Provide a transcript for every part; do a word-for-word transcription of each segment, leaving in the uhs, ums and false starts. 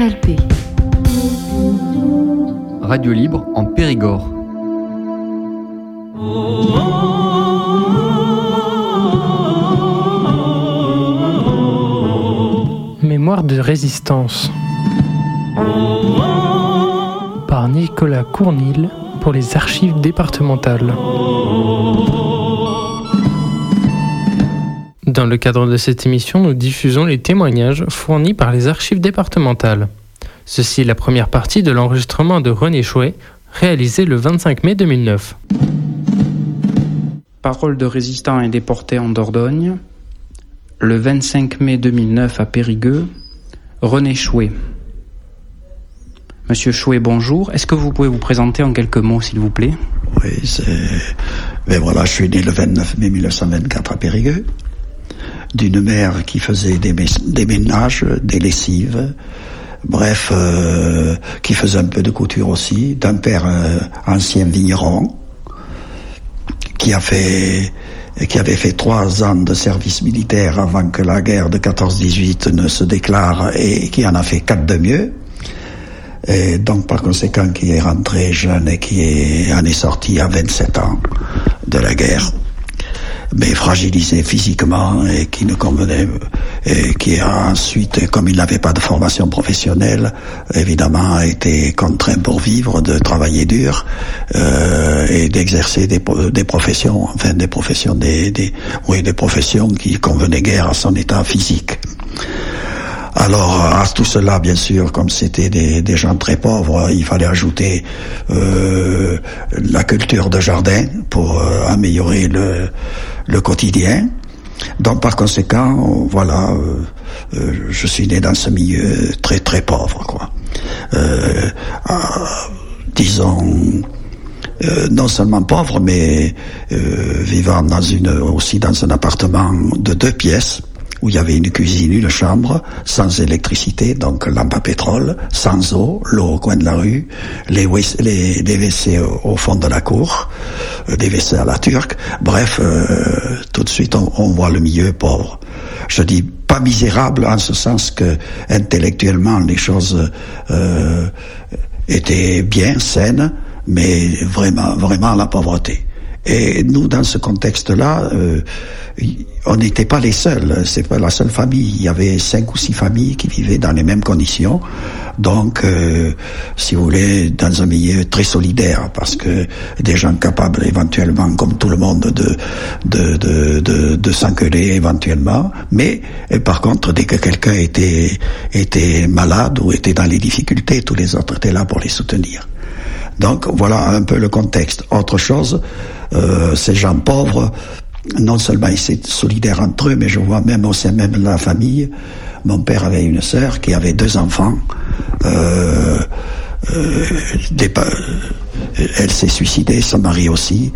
L P. Radio libre en Périgord. Mémoire de résistance par Nicolas Cournil pour les archives départementales. Dans le cadre de cette émission, nous diffusons les témoignages fournis par les archives départementales. Ceci est la première partie de l'enregistrement de René Chouet, réalisé le vingt-cinq mai deux mille neuf. Parole de résistants et déportés en Dordogne. Le vingt-cinq mai deux mille neuf à Périgueux, René Chouet. Monsieur Chouet, bonjour. Est-ce que vous pouvez vous présenter en quelques mots, s'il vous plaît ? Oui, c'est... Mais voilà, je suis né le vingt-neuf mai mille neuf cent vingt-quatre à Périgueux, d'une mère qui faisait des, mé- des ménages, des lessives, bref, euh, qui faisait un peu de couture aussi, d'un père euh, ancien vigneron, qui a fait... qui avait fait trois ans de service militaire avant que la guerre de quatorze dix-huit ne se déclare et qui en a fait quatre de mieux. Et donc, par conséquent, qui est rentré jeune et qui est, en est sorti à vingt-sept ans de la guerre, mais fragilisé physiquement et qui ne convenait, et qui a ensuite, comme il n'avait pas de formation professionnelle, évidemment a été contraint pour vivre de travailler dur euh, et d'exercer des, des professions, enfin des professions, des, des, oui, des professions qui convenaient guère à son état physique. Alors à tout cela, bien sûr, comme c'était des, des gens très pauvres, il fallait ajouter euh, la culture de jardin pour euh, améliorer le, le quotidien. Donc par conséquent, voilà, euh, euh, je suis né dans ce milieu très très pauvre, quoi. Euh, euh, disons, euh, non seulement pauvre, mais euh, vivant dans une aussi dans un appartement de deux pièces, où il y avait une cuisine, une chambre, sans électricité, donc lampe à pétrole, sans eau, l'eau au coin de la rue, les, les, les W C au, au fond de la cour, des W C à la turque. Bref, euh, tout de suite, on, on voit le milieu pauvre. Je dis pas misérable en ce sens que intellectuellement les choses euh, étaient bien saines, mais vraiment, vraiment la pauvreté. Et nous, dans ce contexte-là, euh, on n'était pas les seuls. C'est pas la seule famille. Il y avait cinq ou six familles qui vivaient dans les mêmes conditions. Donc, euh, si vous voulez, dans un milieu très solidaire, parce que des gens capables, éventuellement, comme tout le monde, de de de de, de s'engueuler éventuellement. Mais, et par contre, dès que quelqu'un était était malade ou était dans les difficultés, tous les autres étaient là pour les soutenir. Donc voilà un peu le contexte. Autre chose, euh, ces gens pauvres, non seulement ils étaient solidaires entre eux, mais je vois même au sein même de la famille, mon père avait une sœur qui avait deux enfants. Euh, euh, des, elle s'est suicidée, son mari aussi,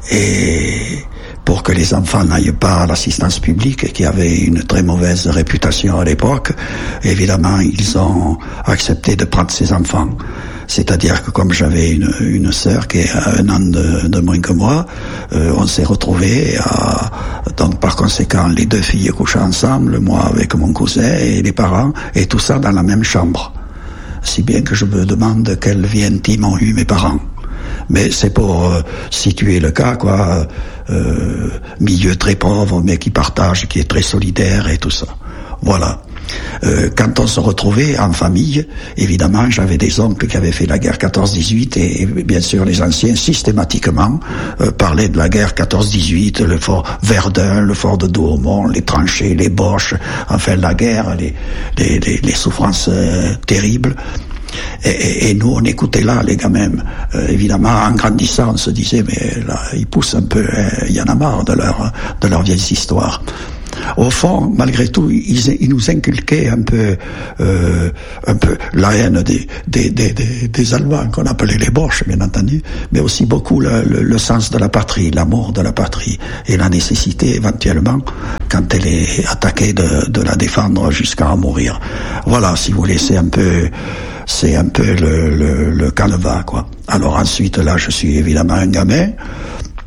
et pour que les enfants n'aillent pas à l'assistance publique, qui avait une très mauvaise réputation à l'époque, évidemment ils ont accepté de prendre ces enfants. C'est-à-dire que comme j'avais une, une sœur qui est un an de, de moins que moi, euh, on s'est retrouvés à, donc par conséquent les deux filles couchaient ensemble, moi avec mon cousin et les parents, et tout ça dans la même chambre. Si bien que je me demande quelle vie intime ont eu mes parents. Mais c'est pour euh, situer le cas, quoi, euh, milieu très pauvre, mais qui partage, qui est très solidaire et tout ça. Voilà. Euh, quand on se retrouvait en famille, évidemment, j'avais des oncles qui avaient fait la guerre quatorze dix-huit et, et bien sûr les anciens systématiquement euh, parlaient de la guerre quatorze dix-huit, le fort Verdun, le fort de Douaumont, les tranchées, les boches, enfin la guerre, les, les, les, les souffrances euh, terribles. Et, et, et nous, on écoutait là, les gamins. Euh, évidemment, en grandissant, on se disait, mais là, ils poussent un peu, il y en a marre de leur, de leurs vieilles histoires. Au fond, malgré tout, ils, ils nous inculquaient un peu, euh, un peu la haine des, des, des, des, des Allemands, qu'on appelait les Boches, bien entendu, mais aussi beaucoup le, le, le sens de la patrie, l'amour de la patrie, et la nécessité, éventuellement, quand elle est attaquée, de, de la défendre jusqu'à en mourir. Voilà, si vous voulez, c'est un peu, c'est un peu le, le, le canevas, quoi. Alors ensuite, là, je suis évidemment un gamin.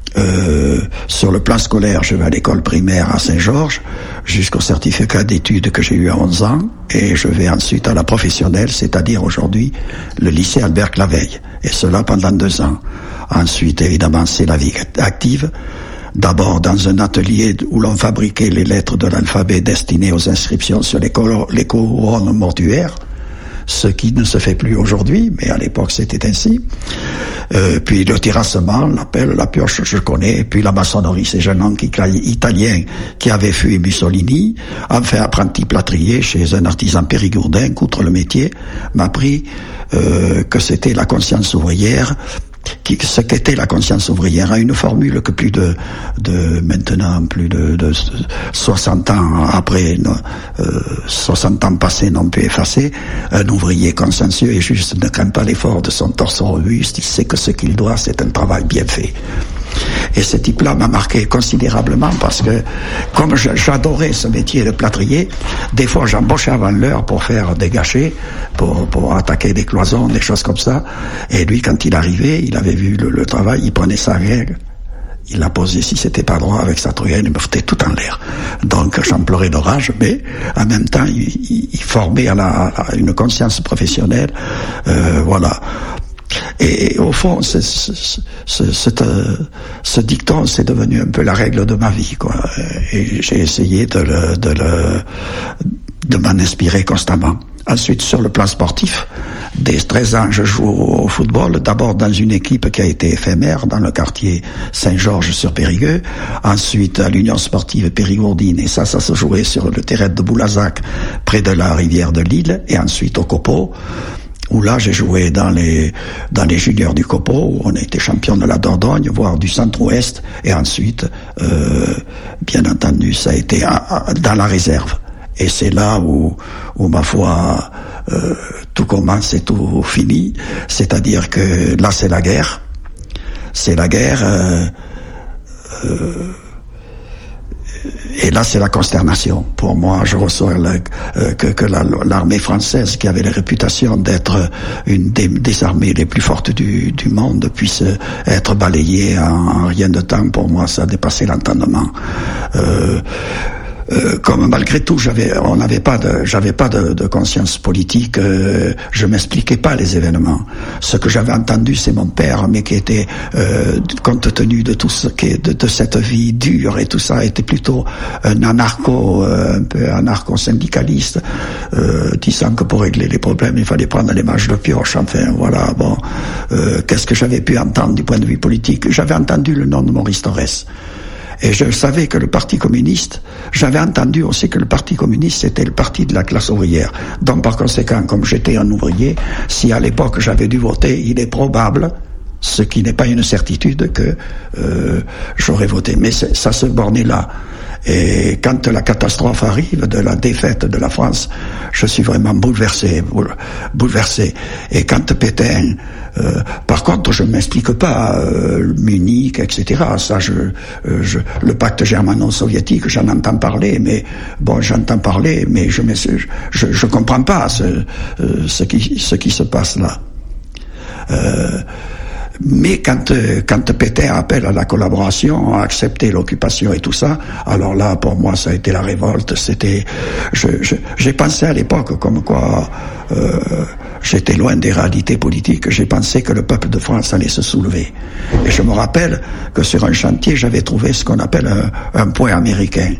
Euh, sur le plan scolaire, je vais à l'école primaire à Saint-Georges, jusqu'au certificat d'études que j'ai eu à onze ans, et je vais ensuite à la professionnelle, c'est-à-dire aujourd'hui le lycée Albert Claveille, et cela pendant deux ans. Ensuite, évidemment, c'est la vie active. D'abord dans un atelier où l'on fabriquait les lettres de l'alphabet destinées aux inscriptions sur les, colo- les couronnes mortuaires, ce qui ne se fait plus aujourd'hui, mais à l'époque c'était ainsi. Euh, puis le terrassement, la pelle, la pioche, je connais, puis la maçonnerie, c'est un homme qui, italien qui avait fui Mussolini, enfin apprenti plâtrier chez un artisan périgourdin, outre le métier, m'a appris euh, que c'était la conscience ouvrière, qui, ce qu'était la conscience ouvrière, à une formule que plus de, de maintenant, plus de, de soixante ans après, euh, soixante ans passés n'ont pu effacer. Un ouvrier consciencieux et juste ne craint pas l'effort de son torse robuste, il sait que ce qu'il doit, c'est un travail bien fait. Et ce type-là m'a marqué considérablement parce que, comme j'adorais ce métier de plâtrier, des fois j'embauchais avant l'heure pour faire des gâchets, pour, pour attaquer des cloisons, des choses comme ça. Et lui, quand il arrivait, il avait vu le, le travail, il prenait sa règle, il la posait si c'était pas droit avec sa truelle, il me foutait tout en l'air. Donc j'en pleurais de rage, mais en même temps, il, il, il formait à, la, à une conscience professionnelle, euh, voilà. Et, et au fond, c'est, c'est, c'est, c'est, euh, ce dicton, c'est devenu un peu la règle de ma vie, quoi. Et j'ai essayé de le, de le, de m'en inspirer constamment. Ensuite, sur le plan sportif, dès treize ans, je joue au football, d'abord dans une équipe qui a été éphémère, dans le quartier Saint-Georges-sur-Périgueux, ensuite à l'Union sportive périgourdine, et ça, ça se jouait sur le terrain de Boulazac, près de la rivière de Lille, et ensuite au Copeau, où là j'ai joué dans les dans les juniors du Copeau, où on a été champion de la Dordogne, voire du Centre-Ouest, et ensuite, euh, bien entendu, ça a été à, à, dans la réserve. Et c'est là où, où ma foi, euh, tout commence et tout finit. C'est-à-dire que là, c'est la guerre. C'est la guerre. Euh, euh, et là, c'est la consternation. Pour moi, je reçois la, euh, que, que la, l'armée française, qui avait la réputation d'être une des, des armées les plus fortes du, du monde, puisse être balayée en, en rien de temps. Pour moi, ça a dépassé l'entendement. Euh, Euh, comme malgré tout, j'avais, on n'avait pas de, j'avais pas de, de conscience politique, euh, je m'expliquais pas les événements. Ce que j'avais entendu, c'est mon père, mais qui était, euh, compte tenu de tout ce qui est de, de cette vie dure et tout ça, était plutôt un anarcho, euh, un peu anarcho-syndicaliste, euh, disant que pour régler les problèmes, il fallait prendre les manches de pioche. Enfin, voilà. Bon, euh, qu'est-ce que j'avais pu entendre du point de vue politique? J'avais entendu le nom de Maurice Thorez. Et je savais que le Parti communiste, j'avais entendu aussi que le Parti communiste c'était le parti de la classe ouvrière. Donc par conséquent, comme j'étais un ouvrier, si à l'époque j'avais dû voter, il est probable, ce qui n'est pas une certitude, que euh, j'aurais voté. Mais ça se bornait là. Et quand la catastrophe arrive de la défaite de la France, je suis vraiment bouleversé, bouleversé. Et quand Pétain, euh, par contre, je ne m'explique pas euh, Munich, et cetera. Ça, je, euh, je, le pacte germano-soviétique, j'en entends parler, mais bon, j'entends parler, mais je je, je, je comprends pas ce, euh, ce qui ce qui se passe là. Euh, Mais quand, quand Pétain appelle à la collaboration, à accepter l'occupation et tout ça, alors là, pour moi, ça a été la révolte. C'était, je, je, j'ai pensé à l'époque comme quoi euh, j'étais loin des réalités politiques. J'ai pensé que le peuple de France allait se soulever. Et je me rappelle que sur un chantier, j'avais trouvé ce qu'on appelle un, un point américain.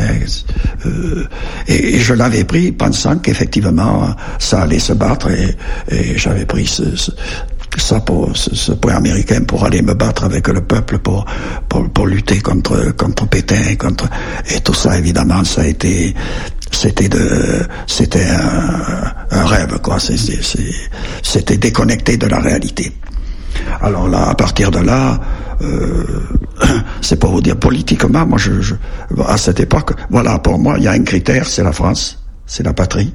Euh, et, et je l'avais pris pensant qu'effectivement, ça allait se battre. Et, et j'avais pris ce, ce ça pour ce, ce point américain pour aller me battre avec le peuple pour pour, pour lutter contre contre Pétain, contre et tout ça évidemment ça a été c'était de c'était un, un rêve quoi, c'est, c'est, c'est, c'était déconnecté de la réalité. Alors là, à partir de là, euh, c'est pour vous dire politiquement, moi je, je à cette époque, voilà, pour moi il y a un critère, c'est la France, c'est la patrie,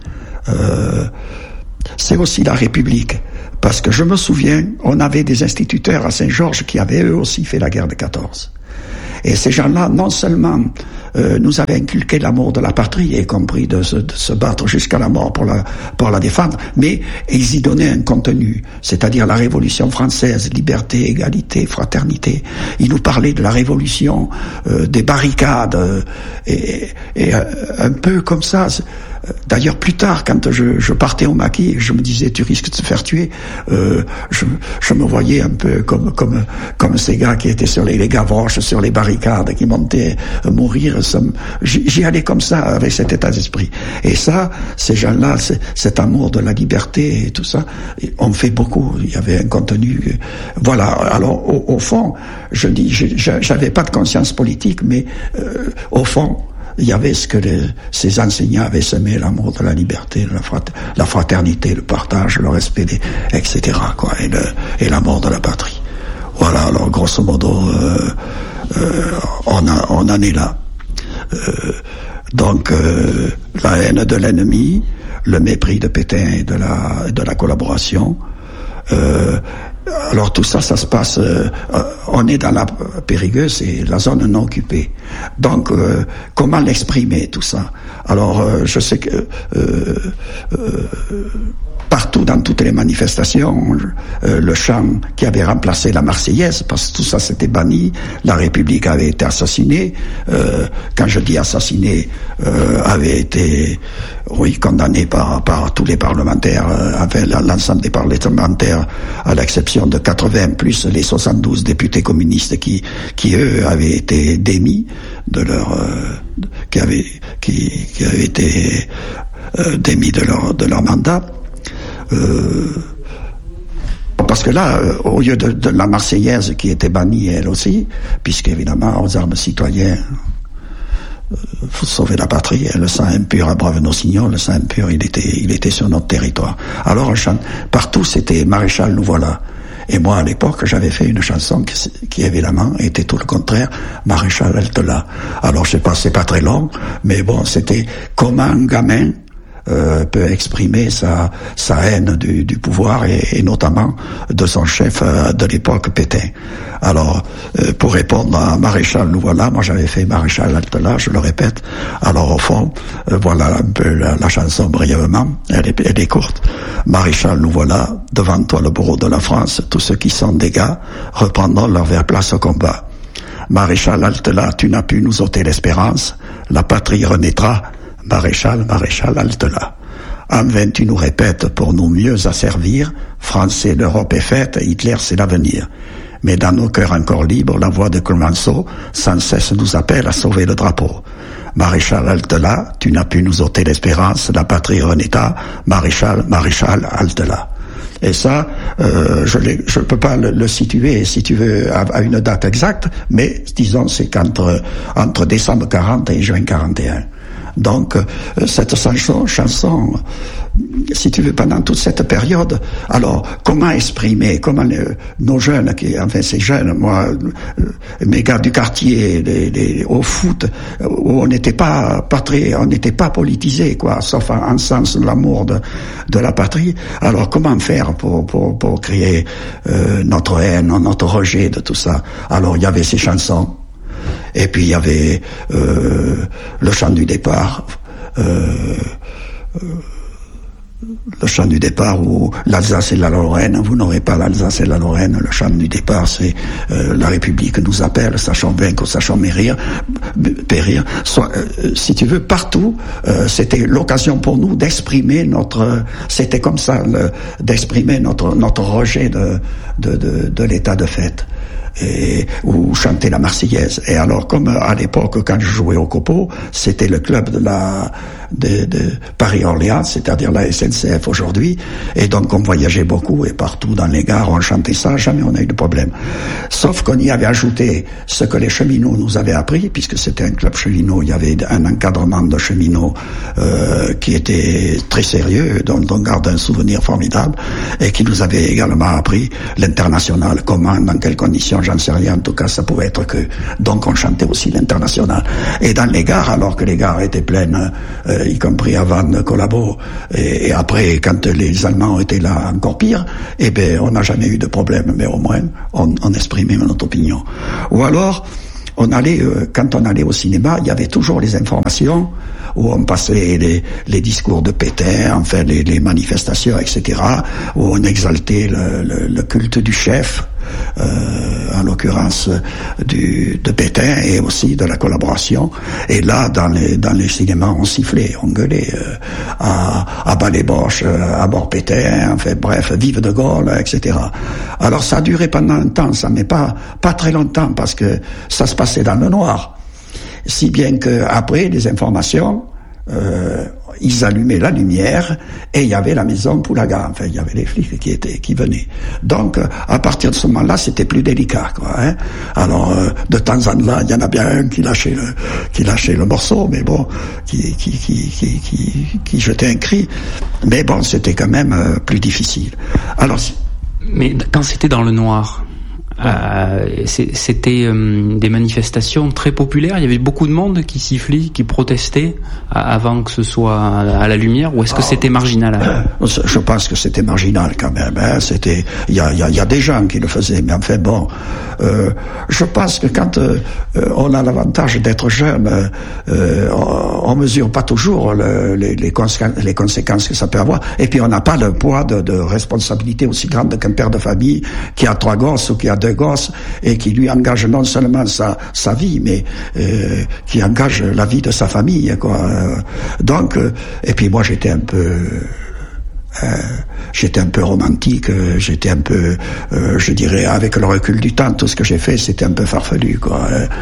euh, c'est aussi la République. Parce que je me souviens, on avait des instituteurs à Saint-Georges qui avaient eux aussi fait la guerre de quatorze. Et ces gens-là, non seulement euh, nous avait inculqué l'amour de la patrie, y compris de se, de se battre jusqu'à la mort pour la, pour la défendre, mais ils y donnaient un contenu, c'est-à-dire la Révolution française, liberté, égalité, fraternité. Ils nous parlaient de la Révolution, euh, des barricades, euh, et, et euh, un peu comme ça. D'ailleurs, plus tard, quand je, je partais au maquis, je me disais, tu risques de te faire tuer. Euh, je, je me voyais un peu comme comme comme ces gars qui étaient sur les, les gavroches, sur les barricades, qui montaient euh, mourir. Ça me, j'y allais comme ça, avec cet état d'esprit. Et ça, ces gens-là, cet amour de la liberté et tout ça, on fait beaucoup. Il y avait un contenu. Voilà. Alors, au, au fond, je dis, j'avais pas de conscience politique, mais euh, au fond, il y avait ce que les, ces enseignants avaient semé, l'amour de la liberté, la, frat, la fraternité, le partage, le respect, des, et cetera, quoi, et, le, et l'amour de la patrie. Voilà, alors grosso modo, euh, euh, on, a, on en est là. Euh, donc, euh, la haine de l'ennemi, le mépris de Pétain et de la, de la collaboration. Euh, alors tout ça, ça se passe, euh, on est dans la Périgueux, c'est la zone non occupée. Donc, euh, comment l'exprimer tout ça? Alors, euh, je sais que euh, euh, partout dans toutes les manifestations, euh, le chant qui avait remplacé la Marseillaise, parce que tout ça s'était banni, la République avait été assassinée. Euh, quand je dis assassinée, euh, avait été, oui, condamnée par, par tous les parlementaires, euh, enfin l'ensemble des parlementaires, à l'exception de quatre-vingts plus les soixante-douze députés communistes qui, qui eux avaient été démis de leur, euh, qui avaient, qui, qui avaient été euh, démis de leur, de leur mandat. Euh, parce que là, euh, au lieu de, de la Marseillaise qui était bannie elle aussi, puisqu'évidemment aux armes citoyens, il euh, faut sauver la patrie, et le sang impur abreuve nos signaux, le sang impur il était, il était sur notre territoire. Alors on chante, partout c'était Maréchal nous voilà. Et moi à l'époque j'avais fait une chanson qui, qui évidemment était tout le contraire, Maréchal halte là. Alors je sais pas, c'est pas très long, mais bon, c'était comment un gamin Euh, peut exprimer sa, sa haine du, du pouvoir et, et notamment de son chef euh, de l'époque, Pétain. Alors, euh, pour répondre à Maréchal nous voilà, moi j'avais fait Maréchal halte là, je le répète. Alors au fond, euh, voilà un peu la, la chanson brièvement, elle est, elle est courte. Maréchal nous voilà, devant toi le bourreau de la France, tous ceux qui sont des gars reprendront leur vraie place au combat. Maréchal halte là, tu n'as pu nous ôter l'espérance, la patrie renaîtra. Maréchal, maréchal, halte là. En vain tu nous répètes pour nous mieux asservir, Français, l'Europe est faite, Hitler c'est l'avenir. Mais dans nos cœurs encore libres, la voix de Clemenceau sans cesse nous appelle à sauver le drapeau. Maréchal, halte là, tu n'as pu nous ôter l'espérance, la patrie renaîtra, maréchal, maréchal, halte là. Et ça, euh, je ne peux pas le, le situer, si tu veux, à, à une date exacte, mais disons c'est qu'entre entre décembre quarante et juin quarante et un. Donc, euh, cette chanson, chanson, si tu veux, pendant toute cette période, alors, comment exprimer, comment les, nos jeunes, qui, enfin ces jeunes, moi, euh, mes gars du quartier, les, les, au foot, où on n'était pas, pas très, on n'était pas politisé, quoi, sauf en, en sens de l'amour de, de la patrie. Alors, comment faire pour, pour, pour créer euh, notre haine, notre rejet de tout ça? Alors, il y avait ces chansons. Et puis il y avait euh, le chant du départ, euh, euh, le chant du départ où l'Alsace et la Lorraine, vous n'aurez pas l'Alsace et la Lorraine, le chant du départ c'est euh, la République nous appelle, sachons vaincre, sachons mérir, périr. Soit, euh, si tu veux, partout, euh, c'était l'occasion pour nous d'exprimer notre, c'était comme ça, le, d'exprimer notre notre rejet de de de, de l'état de fait. Et, ou chanter la Marseillaise. Et alors, comme à l'époque, quand je jouais au Copo, c'était le club de la de, de Paris-Orléans, c'est-à-dire la S N C F aujourd'hui, et donc on voyageait beaucoup, et partout dans les gares, on chantait ça, jamais on a eu de problème. Sauf qu'on y avait ajouté ce que les cheminots nous avaient appris, puisque c'était un club cheminot, il y avait un encadrement de cheminots euh, qui était très sérieux, dont on garde un souvenir formidable, et qui nous avait également appris l'international, comment, dans quelles conditions, j'en sais rien, en tout cas ça pouvait être que, donc on chantait aussi l'international. Et dans les gares, alors que les gares étaient pleines, euh, y compris avant Collabo, et, et après, quand les Allemands étaient là encore pire, eh ben, on n'a jamais eu de problème, mais au moins, on, on exprimait notre opinion. Ou alors, on allait, euh, quand on allait au cinéma, il y avait toujours les informations où on passait les, les discours de Pétain, enfin les, les manifestations, et cetera, où on exaltait le, le, le culte du chef, euh, en l'occurrence du, de Pétain, et aussi de la collaboration. Et là, dans les, dans les cinémas, on sifflait, on gueulait euh, à, à bas les Boches, à mort Pétain, enfin bref, vive De Gaulle, et cetera. Alors ça a duré pendant un temps, ça, mais pas, pas très longtemps, parce que ça se passait dans le noir. Si bien que après les informations, euh, ils allumaient la lumière et il y avait la maison Poulaga. Enfin, il y avait les flics qui étaient, qui venaient. Donc, à partir de ce moment-là, c'était plus délicat, quoi. Hein. Alors, euh, de temps en temps, il y en a bien un qui lâchait le, qui lâchait le morceau, mais bon, qui, qui, qui, qui, qui, qui jetait un cri. Mais bon, c'était quand même euh, plus difficile. Alors, mais quand c'était dans le noir. Euh, c'était euh, des manifestations très populaires. Il y avait beaucoup de monde qui sifflait, qui protestait avant que ce soit à la lumière. Ou est-ce que ah, c'était marginal hein? Je pense que c'était marginal quand même. Hein. C'était, il y a, y, a, y a des gens qui le faisaient, mais enfin bon. Euh, je pense que quand euh, on a l'avantage d'être jeune, euh, on, on mesure pas toujours le, les, les, conséquences, les conséquences que ça peut avoir. Et puis on n'a pas le poids de, de responsabilité aussi grande qu'un père de famille qui a trois gosses ou qui a deux gosses et qui lui engage non seulement sa, sa vie, mais euh, qui engage la vie de sa famille, quoi. Donc, euh, et puis moi j'étais un peu... Euh, j'étais un peu romantique, euh, j'étais un peu, euh, je dirais, avec le recul du temps, tout ce que j'ai fait, c'était un peu farfelu, quoi.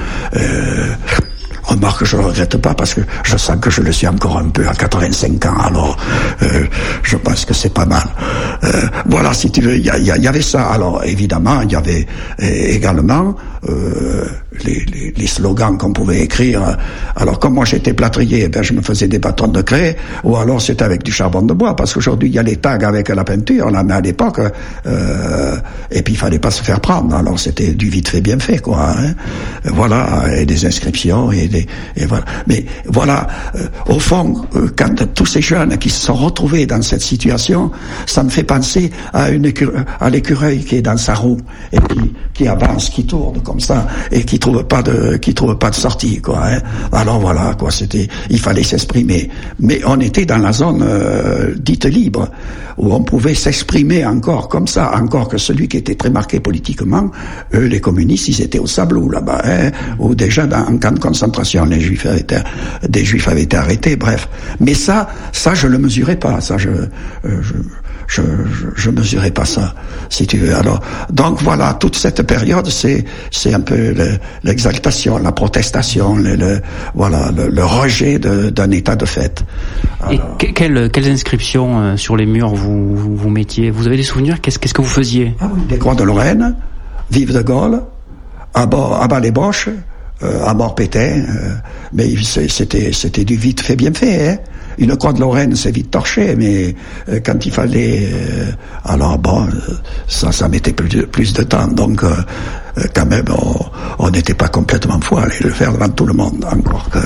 Euh, Remarque, je ne le regrette pas parce que je sens que je le suis encore un peu à quatre-vingt-cinq ans, alors euh, je pense que c'est pas mal. Euh, voilà, si tu veux, il y, y, y avait ça. Alors évidemment, il y avait également euh, les, les, les slogans qu'on pouvait écrire. Alors comme moi j'étais plâtrier, ben, je me faisais des bâtons de craie, ou alors c'était avec du charbon de bois, parce qu'aujourd'hui il y a les tags avec la peinture, là, mais à l'époque, euh, et puis il fallait pas se faire prendre, alors c'était du vite fait bien fait, quoi. Hein. Voilà, et des inscriptions, et des, et voilà. Mais voilà, euh, au fond, euh, quand tous ces jeunes qui se sont retrouvés dans cette situation, ça me fait penser à une écure, à l'écureuil qui est dans sa roue et qui, qui avance, qui tourne comme ça et qui trouve pas de, qui trouve pas de sortie, quoi. Hein. Alors voilà, quoi. C'était, il fallait s'exprimer. Mais on était dans la zone euh, dite libre où on pouvait s'exprimer encore comme ça, encore que celui qui était très marqué politiquement, eux, les communistes, ils étaient au Sablou là-bas, hein, ou déjà dans un camp de concentration. Les Juifs avaient été, des Juifs avaient été arrêtés, bref. Mais ça, ça, je le mesurais pas. Ça, je, euh, je, je, je, je mesurais pas ça, si tu veux. Alors, donc voilà, toute cette période, c'est, c'est un peu le, l'exaltation, la protestation, le, le voilà, le, le rejet de, d'un état de fait. Alors, et que, quelles, quelles inscriptions euh, sur les murs vous, vous, vous mettiez? Vous avez des souvenirs? Qu'est-ce, qu'est-ce que vous faisiez? Ah oui, des croix de Lorraine, vive De Gaulle, à bas, à bas les Boches. Euh, à mort Pétain, euh, mais c'était c'était du vite fait bien fait. Hein. Une croix de Lorraine, c'est vite torché, mais euh, quand il fallait, euh, alors bon, euh, ça ça mettait plus de, plus de temps. Donc euh, quand même, on n'était pas complètement fou à aller le faire devant tout le monde, encore que.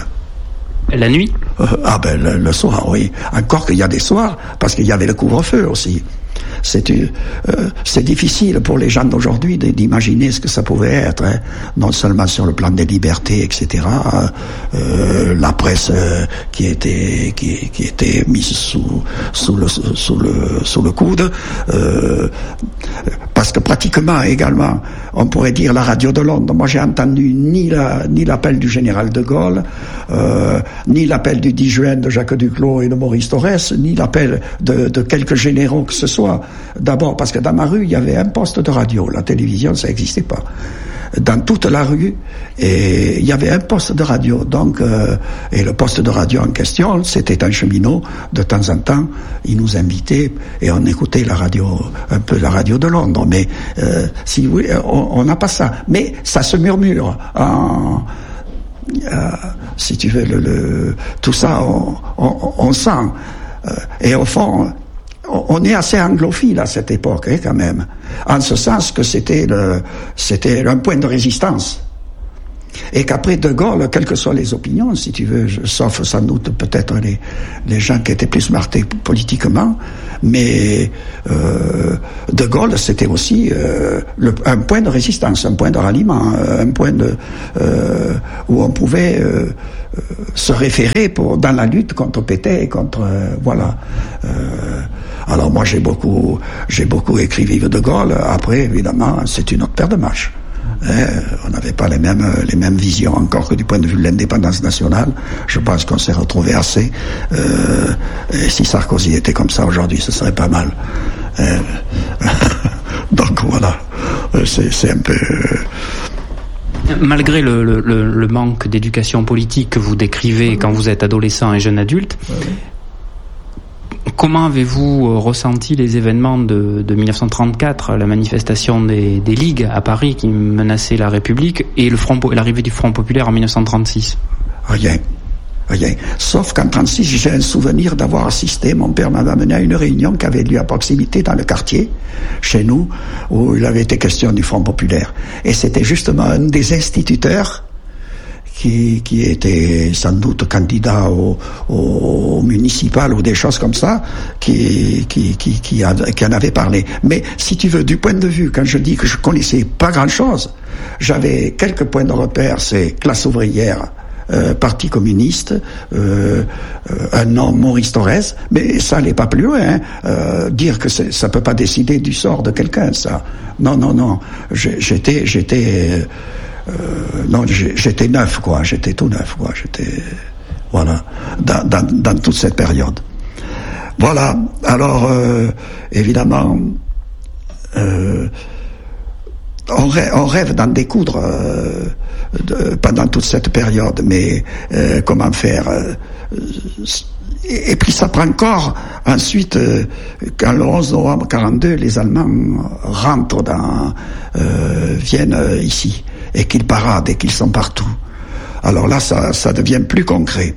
La nuit? euh, Ah ben le, le soir, oui. Encore qu'il y a des soirs, parce qu'il y avait le couvre-feu aussi. C'est, euh, c'est difficile pour les gens d'aujourd'hui d'imaginer ce que ça pouvait être, hein. Non seulement sur le plan des libertés, et cetera. Euh, la presse euh, qui était qui, qui était mise sous sous le sous le sous le coude, euh, parce que pratiquement également, on pourrait dire la radio de Londres. Moi, j'ai entendu ni la ni l'appel du général de Gaulle, euh, ni l'appel du dix juin de Jacques Duclos et de Maurice Torres, ni l'appel de, de quelques généraux que ce soit. D'abord parce que dans ma rue, il y avait un poste de radio. La télévision, ça n'existait pas. Dans toute la rue, et il y avait un poste de radio. Donc, euh, et le poste de radio en question, c'était un cheminot. De temps en temps, il nous invitait et on écoutait la radio, un peu la radio de Londres. Mais euh, si vous voulez, on n'a pas ça. Mais ça se murmure. En, euh, si tu veux, le, le, tout ça, on, on, on sent. Euh, et au fond, on est assez anglophile à cette époque, hein, quand même, en ce sens que c'était le, c'était un point de résistance. Et qu'après De Gaulle, quelles que soient les opinions, si tu veux, sauf sans doute peut-être les, les gens qui étaient plus marqués politiquement, mais euh, De Gaulle, c'était aussi euh, le, un point de résistance, un point de ralliement, un point de, euh, où on pouvait euh, se référer pour, dans la lutte contre Pétain, contre... Euh, voilà. Euh, alors moi, j'ai beaucoup, j'ai beaucoup écrit Vive De Gaulle. Après, évidemment, c'est une autre paire de manches. Eh, on n'avait pas les mêmes, les mêmes visions encore que du point de vue de l'indépendance nationale. Je pense qu'on s'est retrouvé assez. Euh, et si Sarkozy était comme ça aujourd'hui, ce serait pas mal. Eh, donc voilà, c'est, c'est un peu... Malgré le, le, le manque d'éducation politique que vous décrivez quand vous êtes adolescent et jeune adulte, comment avez-vous ressenti les événements de, de mille neuf cent trente-quatre, la manifestation des, des ligues à Paris qui menaçaient la République, et le front, l'arrivée du Front populaire en mille neuf cent trente-six? Rien. Rien. Sauf qu'en trente-six, j'ai un souvenir d'avoir assisté, mon père m'avait amené à une réunion qui avait lieu à proximité dans le quartier, chez nous, où il avait été question du Front populaire. Et c'était justement un des instituteurs qui, qui était sans doute candidat au, au, au municipal ou des choses comme ça, qui, qui, qui, qui, a, qui en avait parlé. Mais si tu veux, du point de vue, quand je dis que je connaissais pas grand-chose, j'avais quelques points de repère, c'est classe ouvrière, Euh, Parti communiste, euh, euh, un nom Maurice Thorez, mais ça n'allait pas plus loin. Hein. Euh, dire que c'est, ça peut pas décider du sort de quelqu'un, ça. Non, non, non. J'étais, j'étais, euh, non, j'étais neuf, quoi. J'étais tout neuf, quoi. J'étais, voilà, dans, dans, dans toute cette période. Voilà. Alors, euh, évidemment. Euh, On rêve, on rêve d'en découdre euh, de, pendant toute cette période, mais euh, comment faire euh, et, et puis ça prend corps ensuite euh, quand le onze novembre quarante-deux les Allemands rentrent dans euh, viennent euh, ici et qu'ils paradent et qu'ils sont partout. Alors là, ça, ça devient plus concret.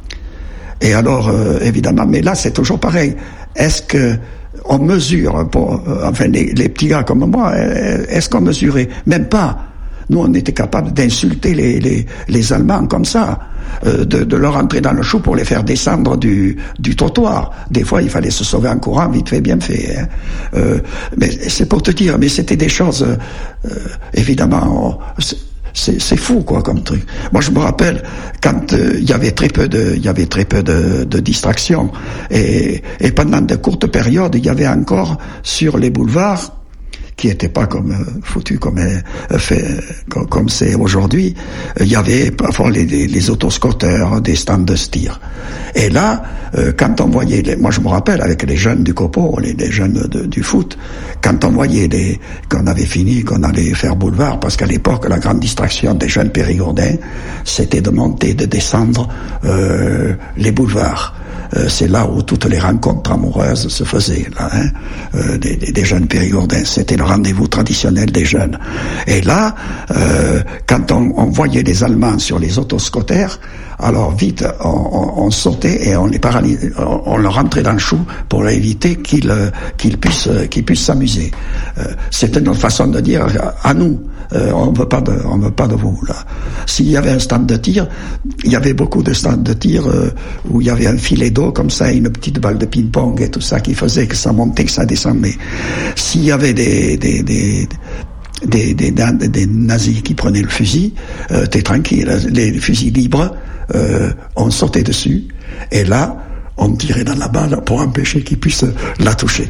Et alors, euh, évidemment, mais là, c'est toujours pareil. Est-ce que on mesure, pour, euh, enfin les, les petits gars comme moi, est-ce qu'on mesurait? Même pas. Nous, on était capable d'insulter les, les, les Allemands comme ça, euh, de, de leur entrer dans le chou pour les faire descendre du, du trottoir. Des fois, il fallait se sauver en courant, vite fait, bien fait. Hein. Euh, mais c'est pour te dire, mais c'était des choses, euh, évidemment... On, C'est, c'est fou, quoi, comme truc. Moi, je me rappelle quand il euh, y avait très peu de, il y avait très peu de, de distractions, et, et pendant de courtes périodes, il y avait encore sur les boulevards, qui n'étaient pas comme euh, foutus comme euh, fait comme, comme c'est aujourd'hui, il y avait parfois les, les, les autoscooters, des stands de tir. Et là, euh, quand on voyait, les, moi je me rappelle avec les jeunes du Copo, les, les jeunes de, du foot, quand on voyait les, qu'on avait fini, qu'on allait faire boulevard, parce qu'à l'époque la grande distraction des jeunes périgourdins, c'était de monter, de descendre euh, les boulevards. Euh, c'est là où toutes les rencontres amoureuses se faisaient, là, hein, euh, des, des, des jeunes périgourdins. C'était le rendez-vous traditionnel des jeunes. Et là, euh, quand on, on voyait les Allemands sur les autoscooters, alors vite, on, on, on sautait et on les paralysait, on, on leur rentrait dans le chou pour éviter qu'ils, qu'ils puissent, qu'ils puissent s'amuser. Euh, c'était notre façon de dire à nous. Euh, on veut pas de, on veut pas de vous, là. S'il y avait un stand de tir, il y avait beaucoup de stands de tir euh, où il y avait un filet d'eau comme ça, une petite balle de ping-pong et tout ça qui faisait que ça montait, que ça descendait. S'il y avait des, des, des, des, des, des, des nazis qui prenaient le fusil, euh, t'es tranquille, les fusils libres, euh, on sautait dessus, et là, on tirait dans la balle pour empêcher qu'ils puissent la toucher.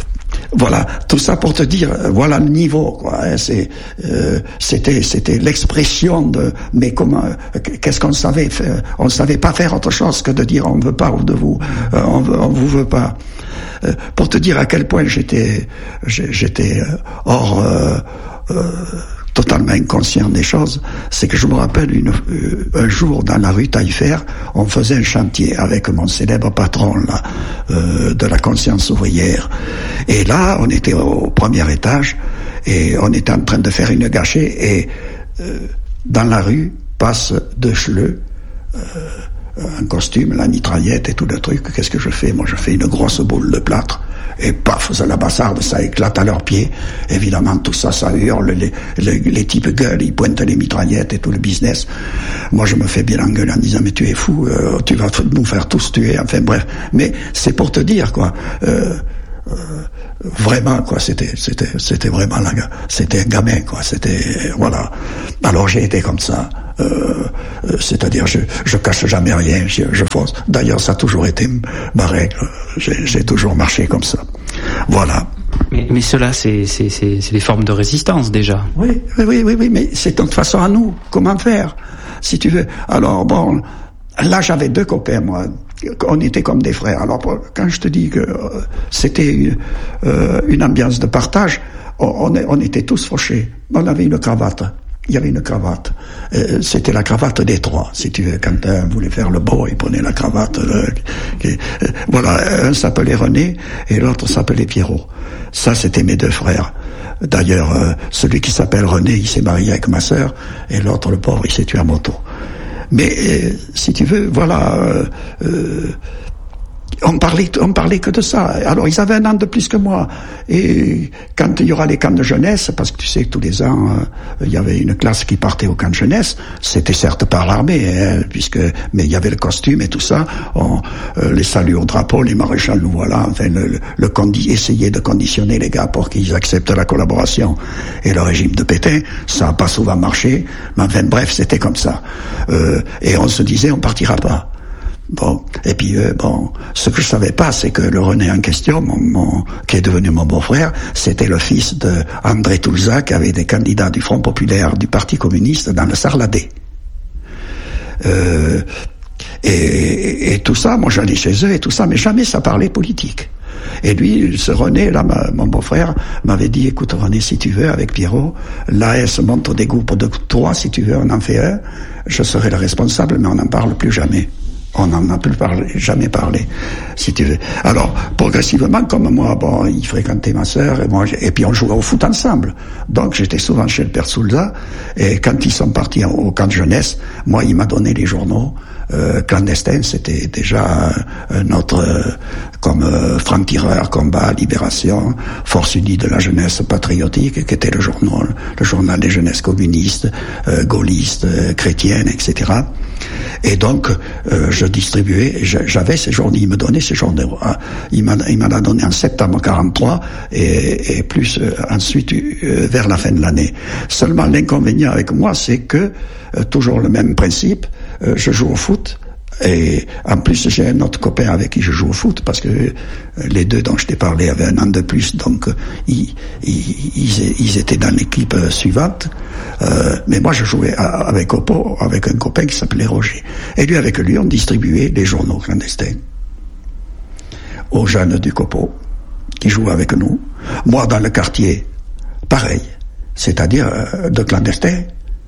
Voilà, tout ça pour te dire, voilà le niveau, quoi. Hein, c'est, euh, c'était, c'était l'expression de, mais comment, qu'est-ce qu'on savait faire? On savait pas faire autre chose que de dire on veut pas ou de vous, euh, on, veut, on vous veut pas. Euh, pour te dire à quel point j'étais, j'étais hors, euh, euh, totalement inconscient des choses, c'est que je me rappelle une, euh, un jour dans la rue Taillefer, on faisait un chantier avec mon célèbre patron là, euh, de la conscience ouvrière. Et là, on était au premier étage et on était en train de faire une gâchée et euh, dans la rue passe deux chleux, euh, un costume, la mitraillette et tout le truc. Qu'est-ce que je fais? Moi, je fais une grosse boule de plâtre et paf, c'est la bassarde, ça éclate à leurs pieds. Évidemment, tout ça, ça hurle, les, les, les types gueulent, ils pointent les mitraillettes et tout le business. Moi, je me fais bien engueuler en disant, mais tu es fou, euh, tu vas nous faire tous tuer, enfin bref. Mais c'est pour te dire, quoi, euh, euh, vraiment, quoi, c'était, c'était, c'était vraiment la, c'était un gamin, quoi, c'était, voilà. Alors j'ai été comme ça. Euh, c'est-à-dire je je cache jamais rien, je, je fonce. D'ailleurs, ça a toujours été ma règle. J'ai, j'ai toujours marché comme ça. Voilà. Mais, mais cela, c'est, c'est, c'est, c'est des formes de résistance déjà. Oui, oui, oui, oui, mais c'est notre façon à nous. Comment faire, si tu veux. Alors bon, là j'avais deux copains, moi. On était comme des frères. Alors quand je te dis que euh, c'était une, euh, une ambiance de partage, on, on, on était tous fauchés. On avait une cravate. Il y avait une cravate. Euh, c'était la cravate des trois, si tu veux. Quand un voulait faire le beau, il prenait la cravate. Euh, qui, euh, voilà, un s'appelait René et l'autre s'appelait Pierrot. Ça, c'était mes deux frères. D'ailleurs, euh, celui qui s'appelle René, il s'est marié avec ma sœur, et l'autre, le pauvre, il s'est tué à moto. Mais euh, si tu veux, voilà. Euh, euh, On parlait, on parlait que de ça. Alors, ils avaient un an de plus que moi. Et quand il y aura les camps de jeunesse, parce que tu sais que tous les ans, euh, il y avait une classe qui partait au camp de jeunesse, c'était certes par l'armée, hein, puisque, mais il y avait le costume et tout ça, on, euh, les saluts au drapeau, les maréchals nous voilà, enfin, le, le, le condi- essayer de conditionner les gars pour qu'ils acceptent la collaboration. Et le régime de Pétain, ça n'a pas souvent marché, mais enfin, bref, c'était comme ça. Euh, et on se disait, on partira pas. Bon, et puis euh, bon, ce que je savais pas, c'est que le René en question, mon, mon, qui est devenu mon beau-frère, c'était le fils de André Toulza, qui avait des candidats du Front populaire du Parti communiste dans le Sarladais. Euh, et, et, et tout ça, moi j'allais chez eux et tout ça, mais jamais ça parlait politique. Et lui, ce René, là, ma, mon beau-frère, m'avait dit, écoute René, si tu veux, avec Pierrot, l'A S monte au dégoût de toi, si tu veux, on en fait un, je serai le responsable, mais on n'en parle plus jamais. On n'en a plus parlé, jamais parlé, si tu veux. Alors, progressivement, comme moi, bon, il fréquentait ma sœur, et moi, et puis on jouait au foot ensemble. Donc, j'étais souvent chez le père Soulza, et quand ils sont partis au camp de jeunesse, moi, il m'a donné les journaux, euh, clandestins, c'était déjà euh, notre, euh, comme euh, Franc-Tireur, Combat, Libération, Force Unie de la Jeunesse Patriotique, qui était le journal, le journal des jeunesses communistes, euh, gaullistes, euh, chrétiennes, et cetera. Et donc, euh, je distribuais, j'avais ces journaux, il me donnait ces journaux. Hein. Il m'en il m'en a donné en septembre quarante-trois et, et plus euh, ensuite euh, vers la fin de l'année. Seulement, l'inconvénient avec moi, c'est que, euh, toujours le même principe, euh, je joue au foot. Et en plus, j'ai un autre copain avec qui je joue au foot, parce que les deux dont je t'ai parlé avaient un an de plus, donc ils, ils, ils, ils étaient dans l'équipe suivante. Euh, mais moi, je jouais avec, Oppo, avec un copain qui s'appelait Roger. Et lui, avec lui, on distribuait les journaux clandestins aux jeunes du Copo qui jouaient avec nous. Moi, dans le quartier, pareil, c'est-à-dire euh, de clandestins.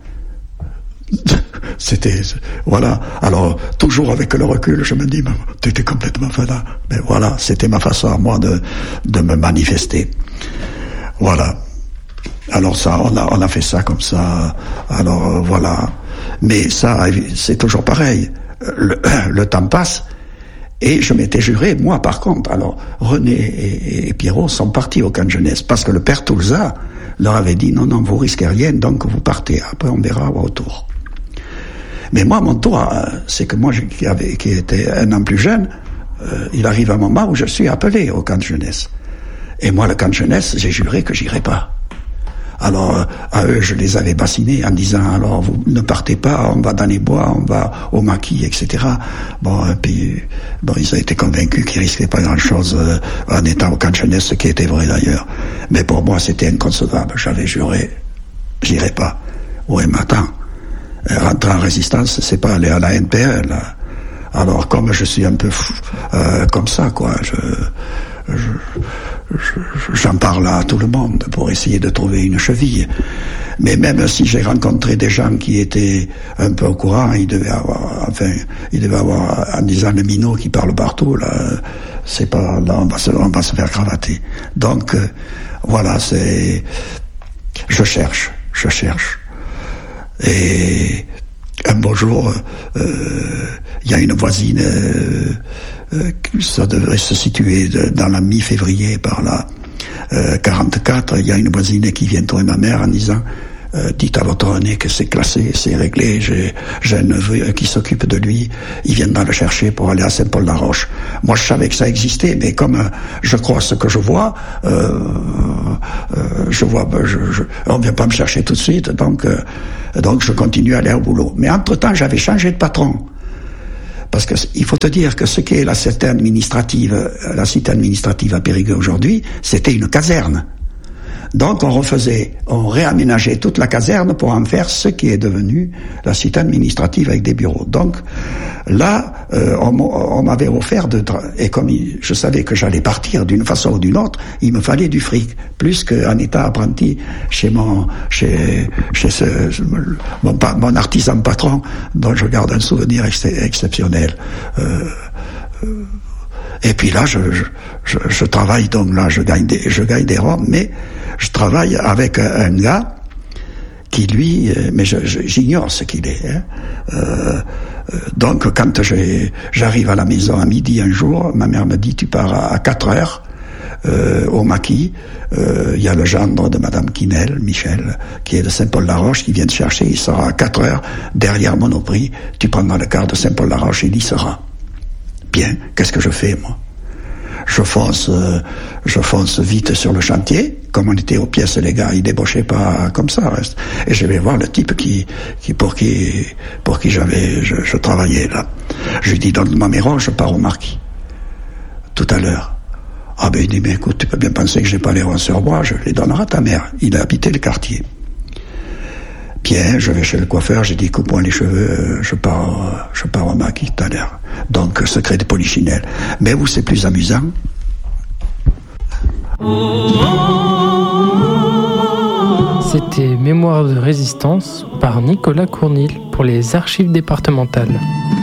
C'était, voilà. Alors, toujours avec le recul, je me dis, tu étais complètement fada. Mais voilà, c'était ma façon à moi de, de me manifester. Voilà. Alors ça, on a, on a fait ça comme ça. Alors, voilà. Mais ça, c'est toujours pareil. Le, le temps passe. Et je m'étais juré, moi par contre, alors, René et, et Pierrot sont partis au camp de jeunesse, parce que le père Toulza leur avait dit, non, non, vous risquez rien, donc vous partez. Après, on verra autour. Mais moi, mon tour, c'est que moi, qui, avait, qui était un an plus jeune, euh, il arrive un moment où je suis appelé au camp de jeunesse. Et moi, le camp de jeunesse, j'ai juré que j'irais pas. Alors, à eux, je les avais bassinés en disant, alors, vous ne partez pas, on va dans les bois, on va au maquis, et cetera. Bon, et puis, bon, ils ont été convaincus qu'ils risquaient pas grand-chose euh, en étant au camp de jeunesse, ce qui était vrai d'ailleurs. Mais pour moi, c'était inconcevable. J'avais juré, j'irais pas. Oui, mais attends. Rentrer en résistance, c'est pas aller à la N P L. Alors, comme je suis un peu fou, euh, comme ça, quoi, je, je, je, j'en parle à tout le monde pour essayer de trouver une cheville. Mais même si j'ai rencontré des gens qui étaient un peu au courant, ils devaient avoir, enfin, ils devaient avoir, en disant le minot qui parle partout, là, c'est pas, là, on va se, on va se faire cravater. Donc, euh, voilà, c'est, je cherche, je cherche. Et un beau jour, il euh, y a une voisine euh, euh, ça devrait se situer de, dans la mi-février par là, euh, quarante-quatre, il y a une voisine qui vient trouver ma mère en disant Euh, dites à votre René que c'est classé, c'est réglé, j'ai, j'ai un neveu qui s'occupe de lui, il viendra le chercher pour aller à Saint-Paul-la-Roche. Moi je savais que ça existait, mais comme euh, je crois ce que je vois, euh, euh, je vois, je, je, on vient pas me chercher tout de suite, donc, euh, donc je continue à aller au boulot. Mais entre-temps, j'avais changé de patron. Parce que il faut te dire que ce qu'est la cité administrative, la cité administrative à Périgueux aujourd'hui, c'était une caserne. Donc on refaisait, on réaménageait toute la caserne pour en faire ce qui est devenu la cité administrative avec des bureaux. Donc là, euh, on, on m'avait offert de, et comme il, je savais que j'allais partir d'une façon ou d'une autre, il me fallait du fric, plus qu'un état apprenti chez mon, chez, chez ce, mon, mon artisan patron, dont je garde un souvenir ex, exceptionnel. Euh, euh, et puis là, je, je, je, je travaille, donc là, je gagne des, je gagne des robes, mais je travaille avec un, un gars qui, lui, euh, mais je, je, j'ignore ce qu'il est. Hein. Euh, euh, donc, quand j'ai, j'arrive à la maison à midi un jour, ma mère me dit, tu pars à, à quatre heures euh, au maquis. Il euh, y a le gendre de Madame Quinel, Michel, qui est de Saint-Paul-la-Roche, qui vient te chercher. Il sera à quatre heures derrière Monoprix. Tu prendras le car de Saint-Paul-la-Roche, il y sera. Bien, qu'est-ce que je fais, moi? Je fonce, euh, je fonce vite sur le chantier. Comme on était aux pièces, les gars, ils débauchaient pas comme ça. Reste. Et je vais voir le type qui, qui pour qui, pour qui j'avais, je, je travaillais là. Je lui dis, donne-moi mes ronds, je pars au marquis. Tout à l'heure. Ah ben il dit, mais écoute, tu peux bien penser que j'ai pas les ronds sur moi, je les donnerai à ta mère. Il a habité le quartier. Bien, je vais chez le coiffeur, j'ai dit, coupe-moi les cheveux, je pars, je pars au maquis tout à l'heure. Donc, secret de Polichinelle. Mais où c'est plus amusant? C'était Mémoire de résistance par Nicolas Cournil pour les archives départementales.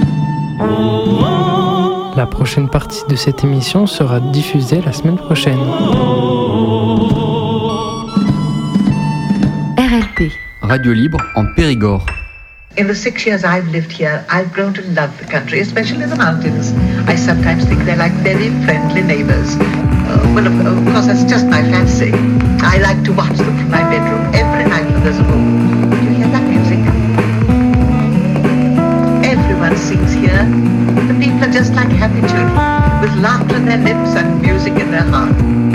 La prochaine partie de cette émission sera diffusée la semaine prochaine. R L P. Radio libre en Périgord. In the six years I've lived here, I've grown to love the country, especially the mountains. I sometimes think they're like very friendly neighbours. Uh, well, of, of course, that's just my fancy. I like to watch them from my bedroom every night when there's a moon. Do you hear that music? Everyone sings here. The people are just like happy children, with laughter in their lips and music in their heart.